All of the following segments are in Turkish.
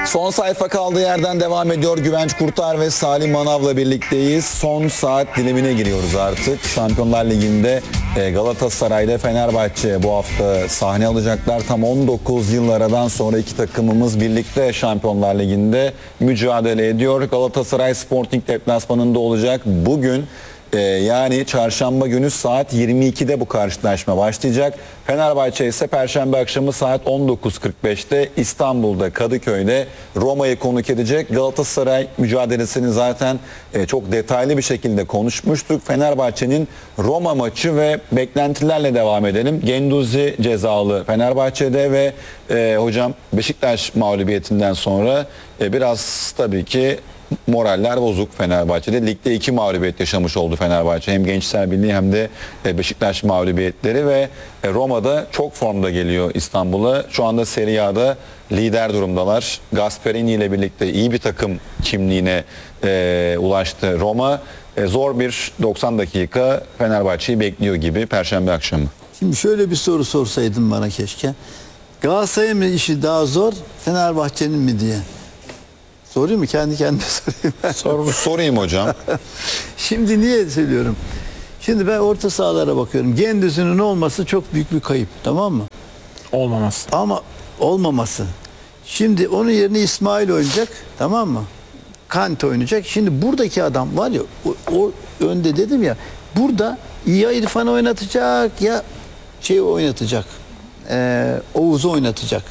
Son sayfa kaldığı yerden devam ediyor. Güvenç Kurtar ve Salim Manav'la birlikteyiz. Son saat dilimine giriyoruz artık. Şampiyonlar Ligi'nde Galatasaray'da Fenerbahçe bu hafta sahne alacaklar. Tam 19 yıl aradan sonra iki takımımız birlikte Şampiyonlar Ligi'nde mücadele ediyor. Galatasaray Sporting deplasmanında olacak. Bugün yani çarşamba günü saat 22'de bu karşılaşma başlayacak. Fenerbahçe ise perşembe akşamı saat 19.45'te İstanbul'da Kadıköy'de Roma'yı konuk edecek. Galatasaray mücadelesini zaten çok detaylı bir şekilde konuşmuştuk. Fenerbahçe'nin Roma maçı ve beklentilerle devam edelim. Guendouzi cezalı Fenerbahçe'de ve hocam Beşiktaş mağlubiyetinden sonra biraz tabii ki moraller bozuk Fenerbahçe'de. Ligde 2 mağlubiyet yaşamış oldu Fenerbahçe. Hem Gençler Birliği hem de Beşiktaş mağlubiyetleri ve Roma'da çok formda geliyor İstanbul'a. Şu anda Serie A'da lider durumdalar. Gasperini ile birlikte iyi bir takım kimliğine ulaştı Roma. Zor bir 90 dakika Fenerbahçe'yi bekliyor gibi Perşembe akşamı. Şimdi şöyle bir soru sorsaydın bana keşke. Galatasaray'ın mı işi daha zor, Fenerbahçe'nin mi diye. Sorayım mı? Kendi kendime sorayım. Sorayım hocam. Şimdi niye söylüyorum? Şimdi ben orta sahalara bakıyorum. Guendouzi'nin olması çok büyük bir kayıp. Tamam mı? Olmaması. Ama olmaması. Şimdi onun yerine İsmail oynayacak. Tamam mı? Kante oynayacak. Şimdi buradaki adam var ya, o önde dedim ya, burada ya İrfan oynatacak ya oynatacak. Oğuz'u oynatacak.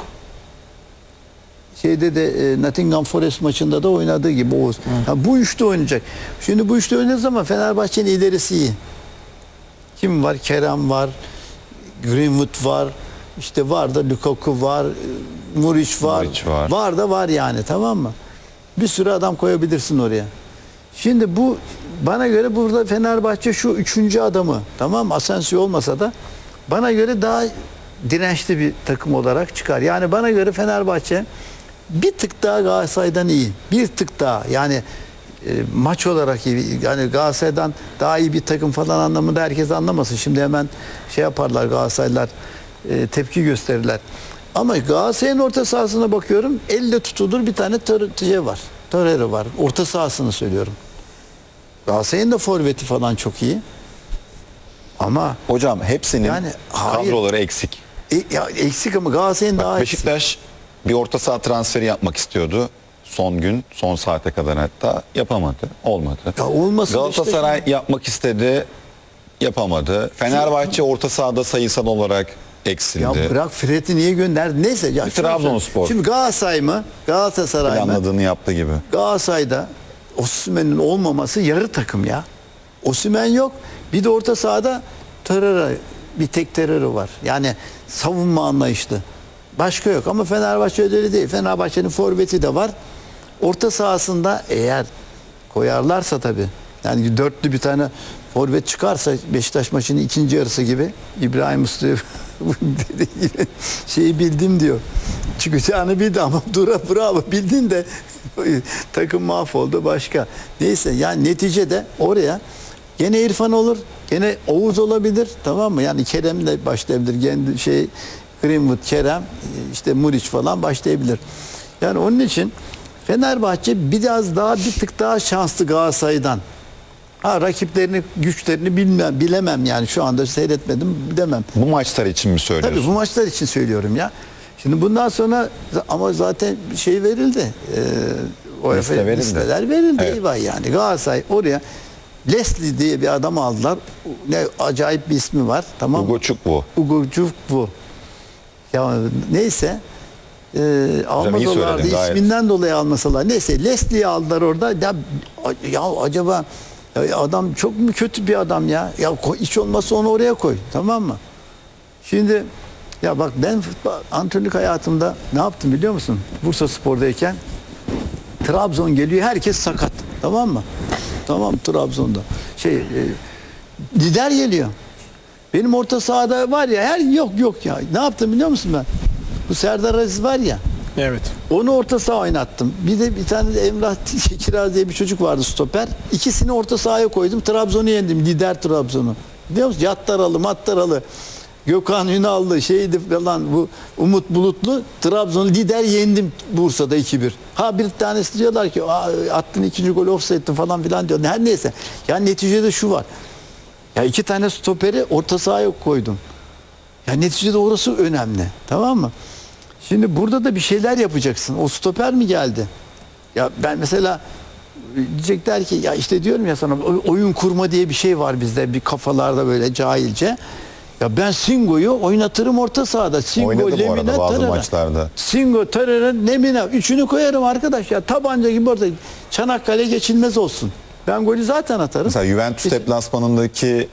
Şeyde de Nottingham Forest maçında da oynadığı gibi Oğuz. Bu üçlü oynayacak. Şimdi bu üçlü oynadığı zaman Fenerbahçe'nin ilerisi iyi. Kim var? Kerem var. Greenwood var. İşte var da Lukaku var. Muriç var. Var da var yani, tamam mı? Bir sürü adam koyabilirsin oraya. Şimdi bu bana göre burada Fenerbahçe şu üçüncü adamı, tamam mı? Asensio olmasa da bana göre daha dirençli bir takım olarak çıkar. Yani bana göre Fenerbahçe bir tık daha Galatasaray'dan iyi. Bir tık daha. Yani maç olarak iyi. Yani Galatasaray'dan daha iyi bir takım falan anlamında herkes anlamasın. Şimdi hemen şey yaparlar Galatasaraylılar, tepki gösterirler. Ama Galatasaray'ın orta sahasına bakıyorum. Elle tutulur bir tane var. Torreira var. Orta sahasını söylüyorum. Galatasaray'ın da forveti falan çok iyi. Ama Hocam hepsinin yani, kadroları eksik. Ya eksik ama Galatasaray'ın daha Beşiktaş bir orta saha transferi yapmak istiyordu. Son gün, son saate kadar hatta yapamadı. Olmadı. Ya olmasın Galatasaray işte. yapmak istedi. Yapamadı. Fenerbahçe orta sahada sayısal olarak eksildi. Ya bırak Fred'i niye gönder? Neyse ya. Trabzonspor. Şimdi Galatasaray mı? Galatasaray mı? Planladığını yaptı gibi. Galatasaray'da Osimhen'in olmaması yarı takım ya. Osimhen yok. Bir de orta sahada Torreira, bir tek Torreira var. Yani savunma anlayışlı. Başka yok ama Fenerbahçe öyle değil. Fenerbahçe'nin forveti de var. Orta sahasında eğer koyarlarsa tabii, yani dörtlü bir tane forvet çıkarsa Beşiktaş maçının ikinci yarısı gibi, İbrahim Usta dediği gibi şeyi bildim diyor. Çıkacağını bildi ama bravo bildin de takım mahvoldu başka. Neyse yani neticede oraya gene İrfan olur, gene Oğuz olabilir, tamam mı? Yani Kerem de başlayabilir. Greenwood, Kerem, işte Muriç falan başlayabilir. Yani onun için Fenerbahçe biraz daha bir tık daha şanslı Galatasaray'dan. Rakiplerini, güçlerini bilemem yani, şu anda seyretmedim demem. Bu maçlar için mi söylüyorsun? Tabii bu maçlar için söylüyorum ya. Şimdi bundan sonra ama zaten şey verildi. Listeler verildi. Evet. Eyvah yani. Galatasaray oraya Leslie diye bir adam aldılar. Ne acayip bir ismi var. Tamam mı? Ugo Çukwu. Ya neyse. Almasalardı. İsminden dolayı almasalar. Neyse Leslie'yi aldılar orada. Ya acaba adam çok mu kötü bir adam ya? Ya hiç olmazsa onu oraya koy. Tamam mı? Şimdi ya bak, ben antrenörlük hayatımda ne yaptım biliyor musun? Bursaspor'dayken Trabzon geliyor. Herkes sakat. Tamam mı? Tamam, Trabzon'da. Lider geliyor. Benim orta sahada var ya, yok ya. Ne yaptım biliyor musun ben? Bu Serdar Aziz var ya. Evet. Onu orta saha oynattım. Bir tane de Emrah Kiraz diye bir çocuk vardı, stoper. İkisini orta sahaya koydum. Trabzon'u yendim. Lider Trabzon'u. Biliyor musun? Yattaralı, Mattaralı. Gökhan Ünallı şeydi falan, bu Umut Bulutlu Trabzon lider yendim Bursa'da 2-1. Ha bir tanesi diyorlar ki attın ikinci gol offside'ti falan filan diyor. Her neyse. Yani neticede şu var. Ya 2 tane stoperi orta sahaya koydum. Ya neticede orası önemli. Tamam mı? Şimdi burada da bir şeyler yapacaksın. O stoper mi geldi? Ya ben mesela diyecekler ki ya işte diyorum ya sana, oyun kurma diye bir şey var bizde, bir kafalarda böyle cahilce. Ya ben Singo'yu oynatırım orta sahada. Singo, Oynadı bu Lemina, arada bazı Tarara. maçlarda. Singo, Tarara, Lemina. Üçünü koyarım arkadaş ya. Tabanca gibi orada. Çanakkale geçilmez olsun. Ben golü zaten atarım. Mesela Juventus deplasmanındaki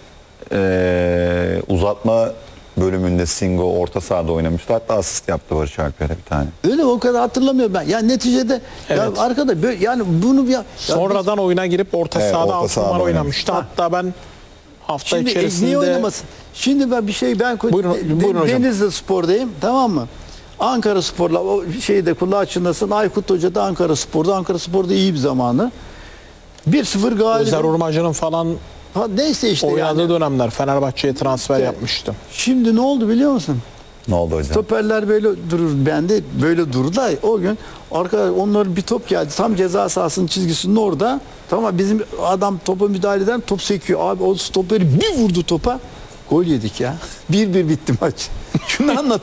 uzatma bölümünde Singo orta sahada oynamıştı. Hatta asist yaptı Barış Alper'e bir tane. Öyle, o kadar hatırlamıyorum ben. Ya neticede Evet. ya arkadaş böyle, yani bunu ya Sonradan oyuna girip orta Evet, sahada orta 6 sahada numara oynamış. oynamıştı. Hatta ben hafta şimdi niye içerisinde oynamasın? Şimdi ben bir şey Buyurun hocam. Denizli Spor'dayım, tamam mı? Ankara Spor'la o şeyde kulağı çınlasın. Aykut Hoca da Ankara Spor'da. Ankara Spor'da iyi bir zamanı. 1-0 galip. Özer Urmacı'nın falan Ha, neyse işte oynadığı yani. dönemler Fenerbahçe'ye transfer İşte, yapmıştı. Şimdi ne oldu biliyor musun? Ne oldu hocam? Stoperler böyle durur, bende böyle durdu. O gün onların bir top geldi tam ceza sahasının çizgisinin orada. Tamam, bizim adam topa müdahale eden, top sekiyor. Abi o stoperi bir vurdu topa. Gol yedik ya. 1-1 bitti maç. Şunu anlatayım.